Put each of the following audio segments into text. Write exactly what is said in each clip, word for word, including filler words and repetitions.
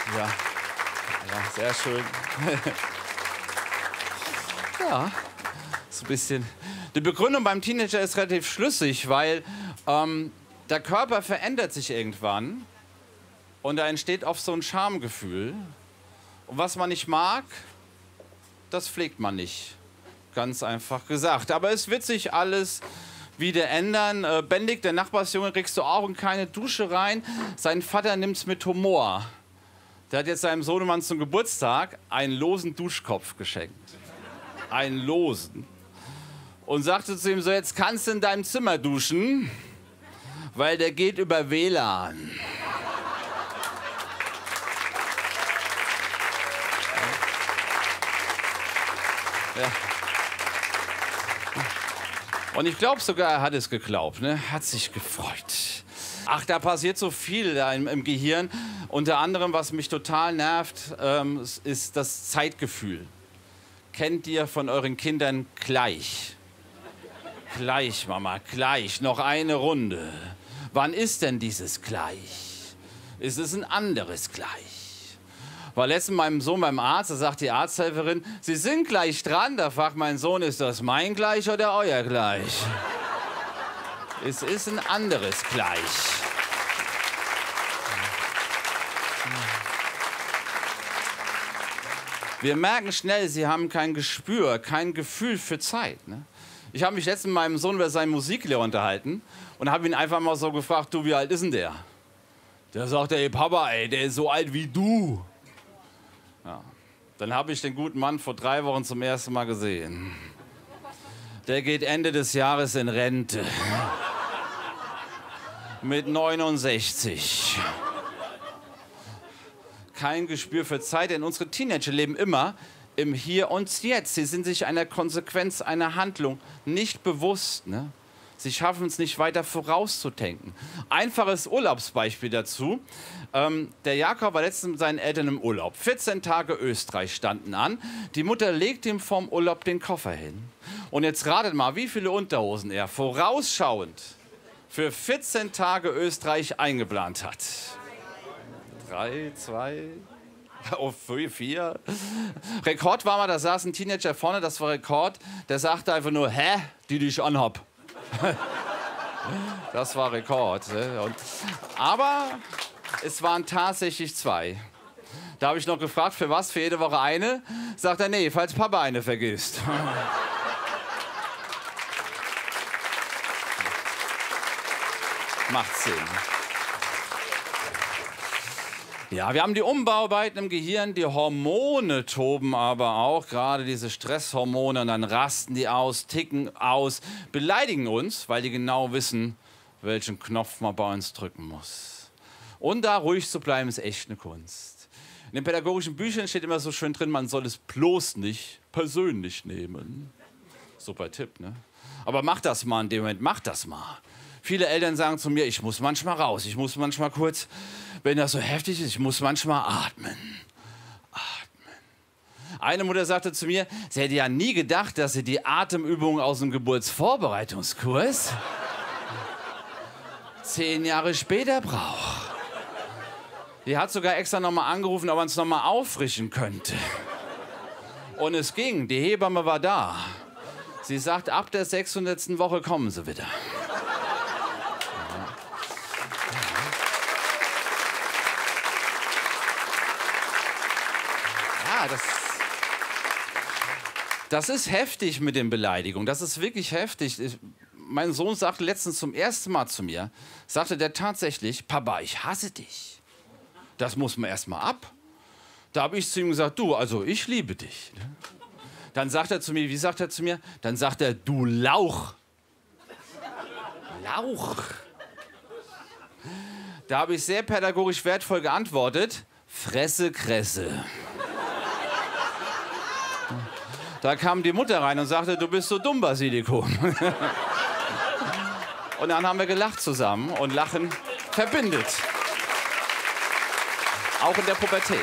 Ja, ja, sehr schön. Ja, so ein bisschen. Die Begründung beim Teenager ist relativ schlüssig, weil ähm, der Körper verändert sich irgendwann und da entsteht oft so ein Schamgefühl. Und was man nicht mag, das pflegt man nicht. Ganz einfach gesagt. Aber es wird sich alles wieder ändern. Äh, Bendig, der Nachbarsjunge, kriegst du auch in keine Dusche rein. Sein Vater nimmt es mit Humor. Der hat jetzt seinem Sohnemann zum Geburtstag einen losen Duschkopf geschenkt. Einen losen. Und sagte zu ihm so, jetzt kannst du in deinem Zimmer duschen, weil der geht über W L A N. Ja. Und ich glaube sogar, er hat es geglaubt, ne? Hat sich gefreut. Ach, da passiert so viel da im, im Gehirn. Unter anderem, was mich total nervt, ähm, ist das Zeitgefühl. Kennt ihr von euren Kindern gleich? Gleich, Mama, gleich. Noch eine Runde. Wann ist denn dieses gleich? Ist es ein anderes gleich? War letztens meinem Sohn beim Arzt, da sagt die Arzthelferin, Sie sind gleich dran. Da fragt mein Sohn, ist das mein gleich oder euer gleich? Es ist ein anderes gleich. Wir merken schnell, sie haben kein Gespür, kein Gefühl für Zeit. Ne? Ich habe mich letztens mit meinem Sohn über seinen Musiklehrer unterhalten und habe ihn einfach mal so gefragt, du, wie alt ist denn der? Der sagt, ey Papa, ey, der ist so alt wie du. Ja. Dann habe ich den guten Mann vor drei Wochen zum ersten Mal gesehen. Der geht Ende des Jahres in Rente. Mit neunundsechzig. Kein Gespür für Zeit, denn unsere Teenager leben immer im Hier und Jetzt. Sie sind sich einer Konsequenz, einer Handlung nicht bewusst. Ne? Sie schaffen es nicht weiter vorauszudenken. Einfaches Urlaubsbeispiel dazu. Ähm, der Jakob war letztens mit seinen Eltern im Urlaub. vierzehn Tage Österreich standen an. Die Mutter legt ihm vorm Urlaub den Koffer hin. Und jetzt ratet mal, wie viele Unterhosen er vorausschauend für vierzehn Tage Österreich eingeplant hat. Drei, zwei, oh, vier. Rekord war mal, da saß ein Teenager vorne, das war Rekord. Der sagte einfach nur, hä, die, die ich anhab. Das war Rekord. Ne? Und, aber es waren tatsächlich zwei. Da habe ich noch gefragt, für was? Für jede Woche eine? Sagt er, nee, falls Papa eine vergisst. Macht Sinn. Ja, wir haben die Umbauarbeiten im Gehirn, die Hormone toben aber auch, gerade diese Stresshormone, und dann rasten die aus, ticken aus, beleidigen uns, weil die genau wissen, welchen Knopf man bei uns drücken muss. Und da ruhig zu bleiben, ist echt eine Kunst. In den pädagogischen Büchern steht immer so schön drin, man soll es bloß nicht persönlich nehmen. Super Tipp, ne? Aber mach das mal in dem Moment, mach das mal. Viele Eltern sagen zu mir, ich muss manchmal raus, ich muss manchmal kurz, wenn das so heftig ist, ich muss manchmal atmen. Atmen. Eine Mutter sagte zu mir, sie hätte ja nie gedacht, dass sie die Atemübungen aus dem Geburtsvorbereitungskurs zehn Jahre später braucht. Die hat sogar extra nochmal angerufen, ob man es nochmal auffrischen könnte. Und es ging, die Hebamme war da. Sie sagt, ab der sechshundertsten Woche kommen sie wieder. Das, das ist heftig mit den Beleidigungen. Das ist wirklich heftig. Ich, mein Sohn sagte letztens zum ersten Mal zu mir, sagte der tatsächlich, Papa, ich hasse dich. Das muss man erst mal ab. Da habe ich zu ihm gesagt, du, also ich liebe dich. Dann sagt er zu mir, wie sagt er zu mir? Dann sagt er, du Lauch. Lauch. Da habe ich sehr pädagogisch wertvoll geantwortet, Fresse, Kresse. Da kam die Mutter rein und sagte, du bist so dumm, Basilikum. Und dann haben wir gelacht zusammen und Lachen verbindet. Auch in der Pubertät.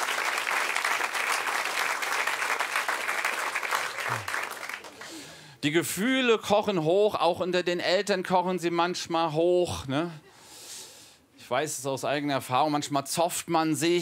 Die Gefühle kochen hoch, auch unter den Eltern kochen sie manchmal hoch. Ne? Ich weiß es aus eigener Erfahrung, manchmal zofft man sich.